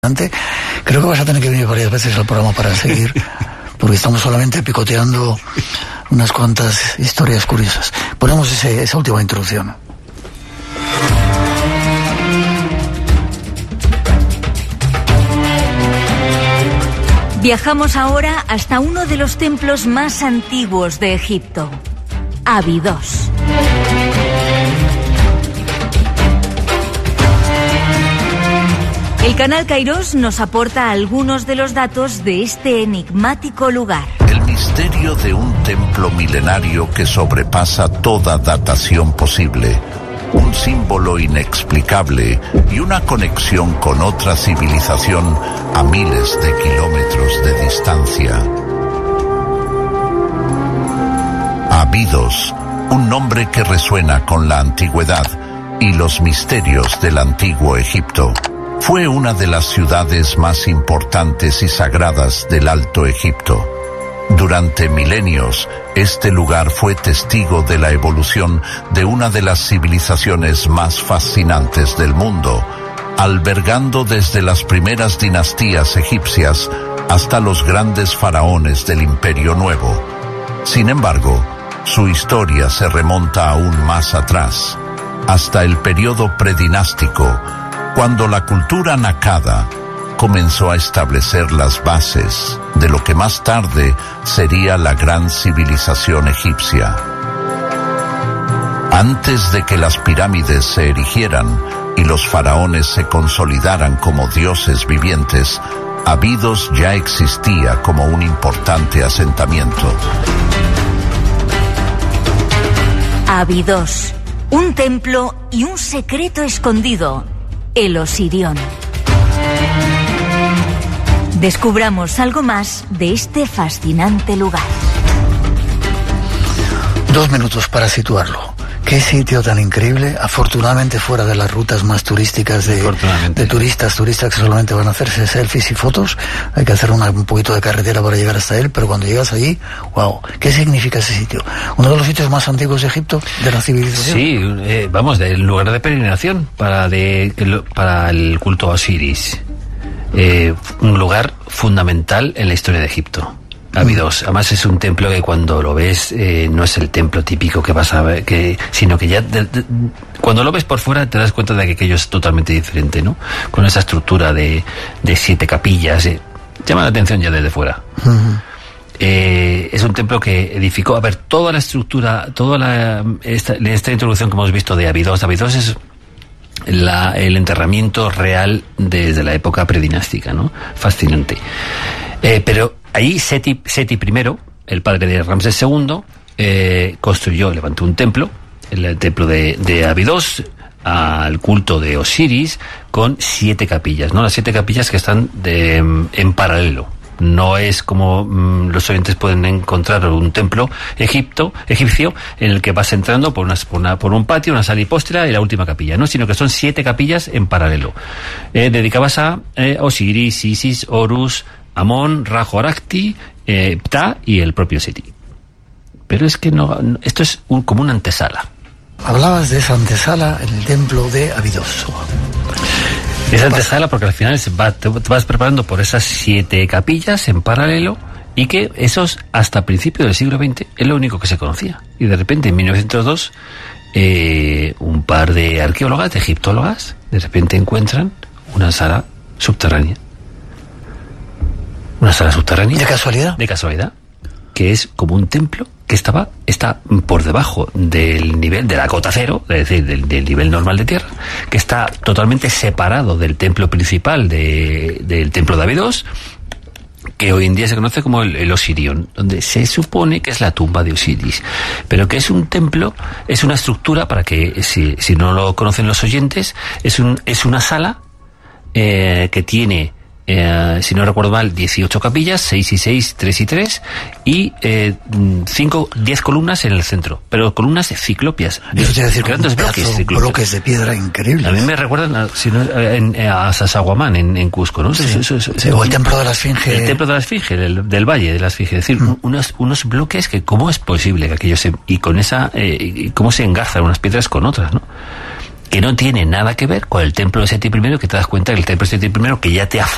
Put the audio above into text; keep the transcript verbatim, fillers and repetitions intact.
Creo que vas a tener que venir varias veces al programa para seguir, porque estamos solamente picoteando unas cuantas historias curiosas. Ponemos ese, esa última introducción. Viajamos ahora hasta uno de los templos más antiguos de Egipto, Abidos. El canal Kairos nos aporta algunos de los datos de este enigmático lugar. El misterio de un templo milenario que sobrepasa toda datación posible. Un símbolo inexplicable y una conexión con otra civilización a miles de kilómetros de distancia. Abidos, un nombre que resuena con la antigüedad y los misterios del antiguo Egipto. Fue una de las ciudades más importantes y sagradas del Alto Egipto. Durante milenios, este lugar fue testigo de la evolución de una de las civilizaciones más fascinantes del mundo, albergando desde las primeras dinastías egipcias hasta los grandes faraones del Imperio Nuevo. Sin embargo, su historia se remonta aún más atrás, hasta el periodo predinástico, cuando la cultura nakada comenzó a establecer las bases de lo que más tarde sería la gran civilización egipcia. Antes de que las pirámides se erigieran y los faraones se consolidaran como dioses vivientes, Abidos ya existía como un importante asentamiento. Abidos, un templo y un secreto escondido. El Osirión. Descubramos algo más de este fascinante lugar. Dos minutos para situarlo. Qué sitio tan increíble, afortunadamente fuera de las rutas más turísticas de, de turistas, turistas que solamente van a hacerse selfies y fotos. Hay que hacer una, un poquito de carretera para llegar hasta él, pero cuando llegas allí, wow, ¿qué significa ese sitio? Uno de los sitios más antiguos de Egipto, de la civilización. Sí, eh, vamos, del lugar de peregrinación para, de, para el culto a Osiris. Eh, un lugar fundamental en la historia de Egipto. Abidos. Además es un templo que cuando lo ves eh, no es el templo típico que vas a ver, que, sino que ya de, de, cuando lo ves por fuera te das cuenta de que aquello es totalmente diferente, ¿no? Con esa estructura de, de siete capillas, eh, llama la atención ya desde fuera. Uh-huh. Eh, es un templo que edificó, a ver, toda la estructura, toda la esta, esta introducción que hemos visto de Abidos. Abidos es la, el enterramiento real desde la época predinástica, ¿no? Fascinante. Eh, pero ahí Seti, Seti I, el padre de Ramsés segundo, eh, construyó, levantó un templo, el templo de, de Abidos, al culto de Osiris, con siete capillas, ¿no? Las siete capillas que están de, en paralelo. No es como mmm, los oyentes pueden encontrar un templo egipto, egipcio en el que vas entrando por, unas, por, una, por un patio, una sala hipóstera y la última capilla, ¿no? Sino que son siete capillas en paralelo. Eh, dedicadas a eh, Osiris, Isis, Horus, Amón, Ra-Horakhti, eh, Ptah y el propio Seti. Pero es que no, esto es un, como una antesala. Hablabas de esa antesala en el templo de Abidos. Esa antesala porque al final va, te, te vas preparando por esas siete capillas en paralelo y que esos hasta principios del siglo veinte es lo único que se conocía. Y de repente en mil novecientos dos eh, un par de arqueólogas, de egiptólogas, de repente encuentran una sala subterránea. Una sala subterránea. ¿De casualidad? De casualidad. Que es como un templo que estaba está por debajo del nivel de la cota cero, es decir, del, del nivel normal de tierra, que está totalmente separado del templo principal de, del templo de Abidos, que hoy en día se conoce como el, el Osirión, donde se supone que es la tumba de Osiris, pero que es un templo, es una estructura, para que si, si no lo conocen los oyentes, es, un, es una sala eh, que tiene... Eh, si no recuerdo mal, dieciocho capillas, seis y seis, tres y tres, y eh, cinco, diez columnas en el centro, pero columnas ciclopias. Eso quiere decir grandes bloques, bloques de piedra increíbles. A mí me recuerdan a, si no, a, a Sasaguamán en, en Cusco, ¿no? Sí, eso, eso, eso, sí, o el templo de la Esfinge. El templo de la Esfinge, del, del Valle de la Esfinge. Es decir, mm. unos, unos bloques que, ¿cómo es posible que aquellos se, y con esa, eh, cómo se engarzan unas piedras con otras, ¿no? Que no tiene nada que ver con el templo de Seti I, que te das cuenta que el templo de Seti I, que ya te ha